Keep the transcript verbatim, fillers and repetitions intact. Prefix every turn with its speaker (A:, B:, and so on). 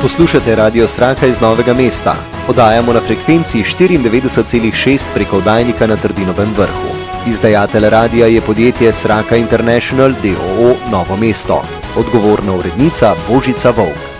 A: Poslušate Radio Sraka iz Novega mesta. Oddajamo na frekvenci štiriindevetdeset celih šest preko oddajnika na Trdinovem vrhu. Izdajatelj radia je podjetje Sraka International d o o Novo mesto. Odgovorna urednica Božica Volk.